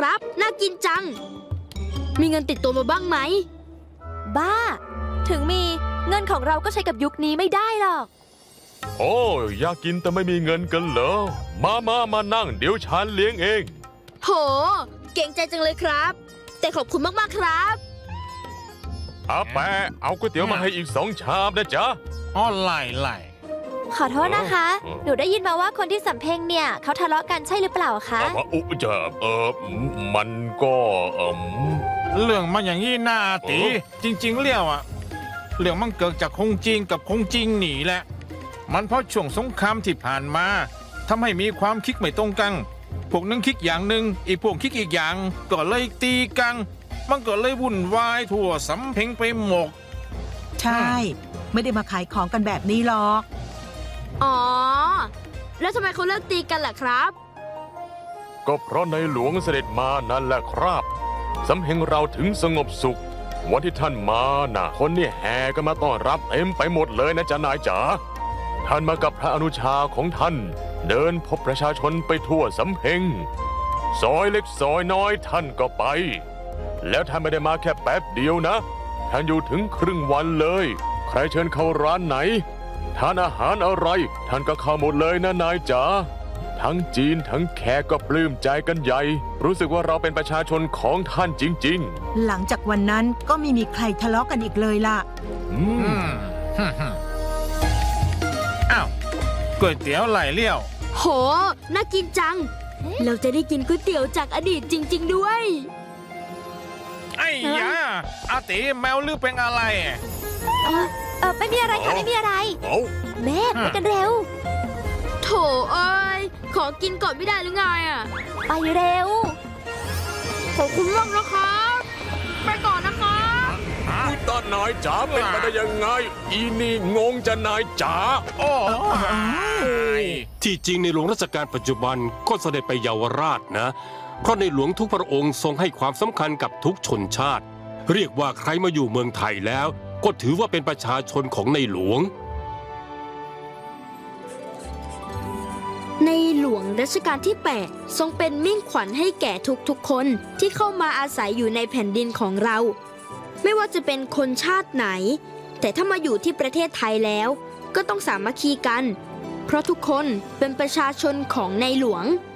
ครับน่ากินจังมีเงินติดตัวมาบ้างไหมบ้าถึงมีเงินของเราก็ใช้กับยุคนี้ไม่ได้หรอกโอ้อยากกินแต่ไม่มีเงินกันเหรอมานั่งเดี๋ยวฉันเลี้ยงเองโหเก่งใจจังเลยครับแต่ขอบคุณมากๆครับอาแปะเอาก๋วยเตี๋ยวมาให้อีก2 ชามนะจ๊ะอ้อไล่ขอโทษนะคะหนูได้ยินมาว่าคนที่สำเพ็งเนี่ยเขาทะเลาะกันใช่หรือเปล่าคะจะมันก็เรื่องมันอย่างนี้น่าตีจริงๆเรื่องมันเกิดจากคงจริงกับคงจริงหนีแหละมันเพราะช่วงสงครามที่ผ่านมาทำให้มีความคิดไม่ตรงกันพวกนึงคิดอย่างหนึ่งอีกพวกคิดอีกอย่างก็เลยตีกันมันก็เลยวุ่นวายทั่วสำเพ็งไปหมดใช่ไม่ได้มาขายของกันแบบนี้หรอกอ๋อแล้วทำไมเขาเลิกตีกันล่ะครับก็เพราะในหลวงเสด็จมานั่นแหละครับสำเพ็งเราถึงสงบสุขวันที่ท่านมาน่ะคนนี่แห่กันมาต้อนรับเต็มไปหมดเลยนะจ๊ะนายจ๋าท่านมากับพระอนุชาของท่านเดินพบประชาชนไปทั่วสำเพ็งซอยเล็กซอยน้อยท่านก็ไปแล้วท่านไม่ได้มาแค่แป๊บเดียวนะท่านอยู่ถึงครึ่งวันเลยใครเชิญเข้าร้านไหนทานอาหารอะไรท่านก็เข้าหมดเลยนะนายจ๋าทั้งจีนทั้งแขกก็ปลื้มใจกันใหญ่รู้สึกว่าเราเป็นประชาชนของท่านจริงๆหลังจากวันนั้นก็ไม่มีใครทะเลาะกันอีกเลยล่ะอ้าวก๋วยเตี๋ยวไหลเลี้ยวโหน่ากินจังเราจะได้กินก๋วยเตี๋ยวจากอดีตจริงๆด้วยไอ้ยาอาติแมวลือเป็นอะไรไม่มีอะไรค่ะไม่มีอะไรแม่ไปกันเร็วโถเอ้ยขอกินก่อนไม่ได้หรือไงไปเร็วขอบคุณมากนะครับไปก่อนนะครับอุ๊ยตานายจ๋าเป็นไปได้ยังไงอีนี่งงจะนายจ๋าที่จริงในหลวงรัชกาลปัจจุบันก็เสด็จไปเยาวราชนะเพราะในหลวงทุกพระองค์ทรงให้ความสำคัญกับทุกชนชาติเรียกว่าใครมาอยู่เมืองไทยแล้วก็ถือว่าเป็นประชาชนของในหลวงในหลวงรัชกาลที่8ทรงเป็นมิ่งขวัญให้แก่ทุกๆคนที่เข้ามาอาศัยอยู่ในแผ่นดินของเราไม่ว่าจะเป็นคนชาติไหนแต่ถ้ามาอยู่ที่ประเทศไทยแล้วก็ต้องสามัคคีกันเพราะทุกคนเป็นประชาชนของในหลวง